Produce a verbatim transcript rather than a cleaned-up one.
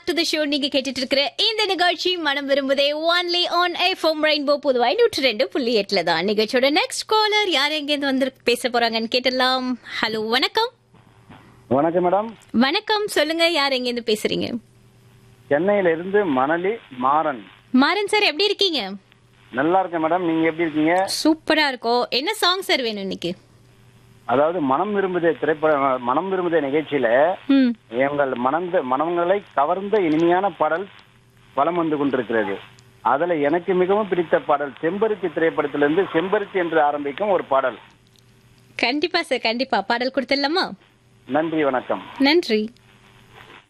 To the show. நீங்க கேட்டுட்டு இருக்கிற இந்த நிகழ்ச்சி மனம் விரும்புதே ஒன்லி ஆன் எஃப்எம் ரெயின்போ புதுவாய் நூற்றி ரெண்டு புள்ளி எட்டுல தான். நிகழ்ச்சியோட நெக்ஸ்ட் காலர் யார் எங்கேருந்து வந்து பேச போறாங்கன்னு கேட்டலாம். ஹலோ, வணக்கம். வணக்கம் மேடம். வணக்கம், சொல்லுங்க, யார் எங்கேருந்து பேசுறீங்க? சென்னையில இருந்து மணலி மாறன். மாறன் சார், எப்படி இருக்கீங்க? நல்லா இருக்கேன் மேடம், நீங்க எப்படி இருக்கீங்க? சூப்பரா இருக்கோம். என்ன சாங் சார் வேணும் இன்னைக்கு? அதாவது மனம் விரும்புதே திரைப்பட மனம் விரும்புதே நிகழ்ச்சியில ம் எங்கள் மனந்த மனங்களை கவர்ந்த இனிமையான பாடல் வலம் வந்து கொண்டிருக்கிறது. அதுல எனக்கு மிகவும் பிடித்த பாடல் செம்பருத்தி திரைப்படத்திலிருந்து செம்பருத்தி என்று ஆரம்பிக்கும் ஒரு பாடல். கண்டிப்பா சார், கண்டிப்பா பாடல் கொடுத்துடலாமா? நன்றி, வணக்கம். நன்றி.